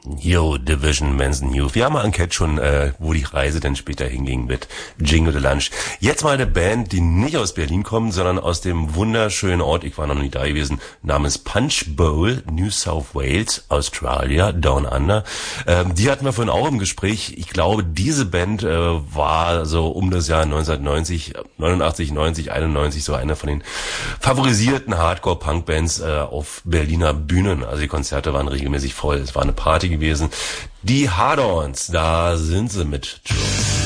Yo, Division Manson Youth. Wir haben eine Enquete schon, wo die Reise denn später hinging mit Jingle the Lunch. Jetzt mal eine Band, die nicht aus Berlin kommt, sondern aus dem wunderschönen Ort, ich war noch nie da gewesen, namens Punch Bowl, New South Wales, Australia, Down Under. Die hatten wir vorhin auch im Gespräch. Ich glaube, diese Band war so um das Jahr 1990, 89, 90, 91 so eine von den favorisierten Hardcore-Punk-Bands auf Berliner Bühnen. Also die Konzerte waren regelmäßig voll. Es war eine Party gewesen. Die Hard-Ons, da sind sie mit Joe.